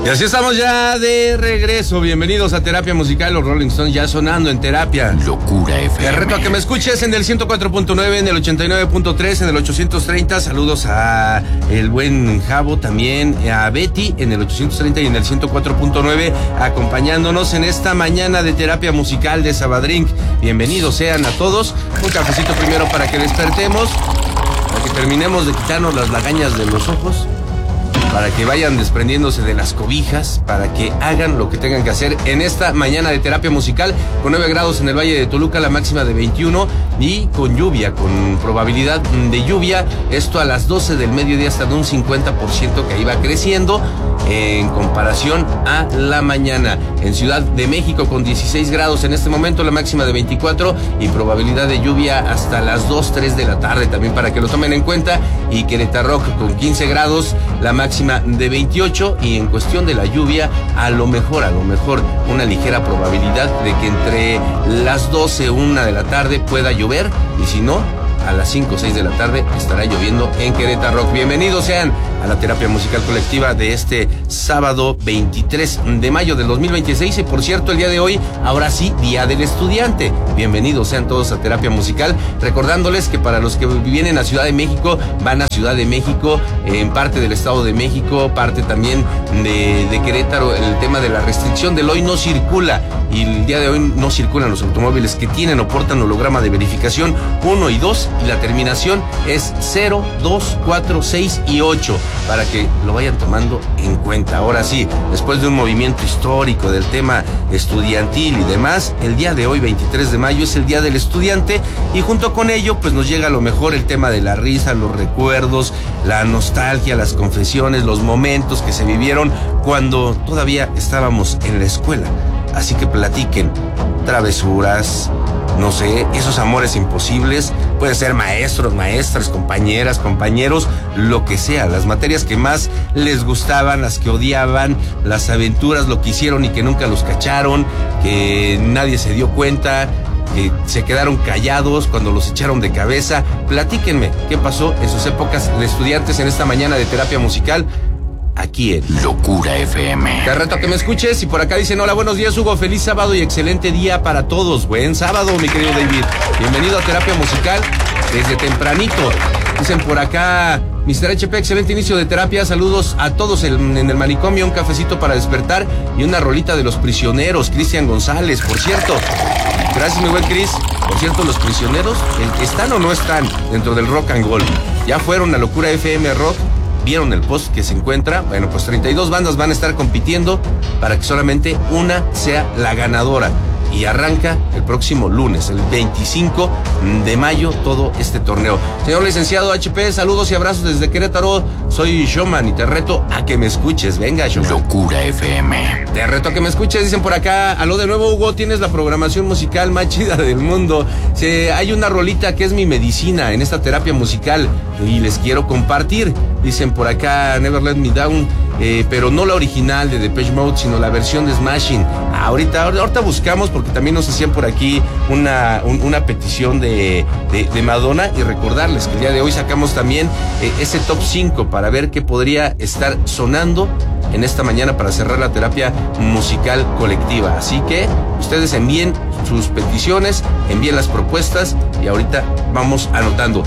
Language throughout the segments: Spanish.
Y así estamos ya de regreso. Bienvenidos a Terapia Musical. Los Rolling Stones ya sonando en Terapia. Locura FM. Te reto a que me escuches en el 104.9, en el 89.3, en el 830. Saludos a el buen Javo también, a Betty en el 830 y en el 104.9, acompañándonos en esta mañana de Terapia Musical de Sabadrink. Bienvenidos sean a todos. Un cafecito primero para que despertemos, para que terminemos de quitarnos las lagañas de los ojos, para que vayan desprendiéndose de las cobijas, para que hagan lo que tengan que hacer en esta mañana de Terapia Musical, con 9 grados en el Valle de Toluca, la máxima de 21, y con lluvia, con probabilidad de lluvia, esto a las 12 del mediodía hasta de un 50% que iba creciendo en comparación a la mañana. En Ciudad de México con 16 grados en este momento, la máxima de 24 y probabilidad de lluvia hasta las 2, 3 de la tarde, también para que lo tomen en cuenta. Y Querétaro con 15 grados, la máxima de 28, y en cuestión de la lluvia, a lo mejor una ligera probabilidad de que entre las 12, 1 de la tarde pueda llover, y si no, a las 5 o 6 de la tarde estará lloviendo en Querétaro. Bienvenidos sean a la Terapia Musical Colectiva de este sábado 23 de mayo del 2026. Y por cierto, el día de hoy, ahora sí, Día del Estudiante. Bienvenidos sean todos a Terapia Musical. Recordándoles que para los que vienen a Ciudad de México, van a Ciudad de México, en parte del Estado de México, parte también de Querétaro. El tema de la restricción del hoy no circula. Y el día de hoy no circulan los automóviles que tienen o portan holograma de verificación 1 y 2, y la terminación es 0, 2, 4, 6 y 8, para que lo vayan tomando en cuenta. Ahora sí, después de un movimiento histórico del tema estudiantil y demás, el día de hoy, 23 de mayo, es el Día del Estudiante, y junto con ello, pues nos llega a lo mejor el tema de la risa, los recuerdos, la nostalgia, las confesiones, los momentos que se vivieron cuando todavía estábamos en la escuela. Así que platiquen travesuras, no sé, esos amores imposibles. Pueden ser maestros, maestras, compañeras, compañeros, lo que sea, las materias que más les gustaban, las que odiaban, las aventuras, lo que hicieron y que nunca los cacharon, que nadie se dio cuenta, que se quedaron callados cuando los echaron de cabeza. Platíquenme qué pasó en sus épocas de estudiantes en esta mañana de Terapia Musical, aquí en Locura FM. Te reto a que me escuches. Y por acá dicen: hola, buenos días, Hugo, feliz sábado y excelente día para todos. Buen sábado, mi querido David. Bienvenido a Terapia Musical desde tempranito. Dicen por acá: Mr. HP, excelente inicio de terapia. Saludos a todos en el manicomio. Un cafecito para despertar y una rolita de Los Prisioneros. Cristian González, por cierto. Gracias, mi buen Cris. Por cierto, Los Prisioneros, ¿están o no están dentro del rock and roll? ¿Ya fueron a Locura FM Rock? ¿Vieron el post que se encuentra? Bueno, pues 32 bandas van a estar compitiendo para que solamente una sea la ganadora. Y arranca el próximo lunes, el 25 de mayo, todo este torneo. Señor licenciado HP, saludos y abrazos desde Querétaro. Soy Showman y te reto a que me escuches. Venga, Showman. Locura FM. Te reto a que me escuches. Dicen por acá: aló de nuevo, Hugo, tienes la programación musical más chida del mundo. Hay una rolita que es mi medicina en esta terapia musical y les quiero compartir. Dicen por acá: Never Let Me Down, pero no la original de Depeche Mode, sino la versión de Smashing. Ahorita buscamos, porque también nos hacían por aquí una petición de Madonna, y recordarles que el día de hoy sacamos también ese top 5 para ver qué podría estar sonando en esta mañana para cerrar la terapia musical colectiva. Así que ustedes envíen sus peticiones, envíen las propuestas y ahorita vamos anotando.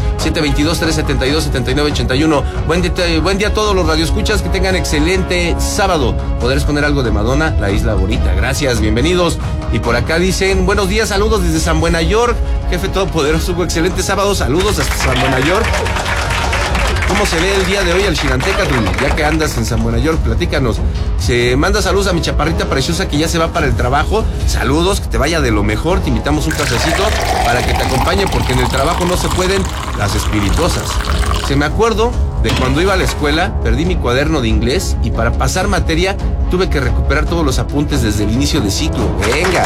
722-372-7981. Buen día a todos los radioescuchas, que tengan excelente sábado. ¿Podrás poner algo de Madonna? La Isla Bonita. Gracias, bienvenidos. Y por acá dicen: buenos días, saludos desde San Buena York. Jefe todopoderoso, Hugo, excelente sábado, saludos hasta San Buena York. ¿Cómo se ve el día de hoy al Chinantecatl? Ya que andas en San Buena York, platícanos. Se manda saludos a mi chaparrita preciosa que ya se va para el trabajo. Saludos, que te vaya de lo mejor. Te invitamos un cafecito para que te acompañe, porque en el trabajo no se pueden las espirituosas. Se me acuerdo de cuando iba a la escuela, perdí mi cuaderno de inglés y para pasar materia tuve que recuperar todos los apuntes desde el inicio de ciclo. Venga.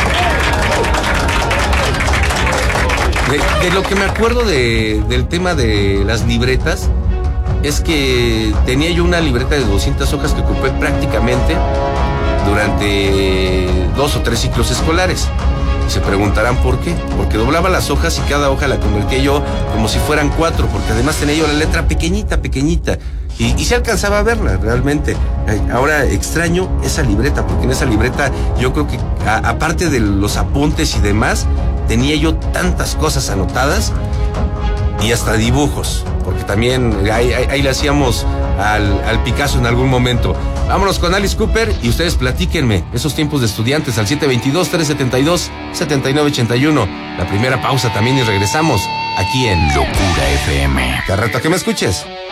De lo que me acuerdo del tema de las libretas, es que tenía yo una libreta de 200 hojas que ocupé prácticamente 2 o 3 ciclos escolares. Y se preguntarán por qué. Porque doblaba las hojas y cada hoja la convertía yo como si fueran 4, porque además tenía yo la letra pequeñita. Y se alcanzaba a verla realmente. Ahora extraño esa libreta, porque en esa libreta yo creo que, aparte de los apuntes y demás, tenía yo tantas cosas anotadas y hasta dibujos, porque también ahí le hacíamos al Picasso en algún momento. Vámonos con Alice Cooper y ustedes platíquenme esos tiempos de estudiantes al 722-372-7981. La primera pausa también y regresamos aquí en Locura FM. Te reto a que me escuches.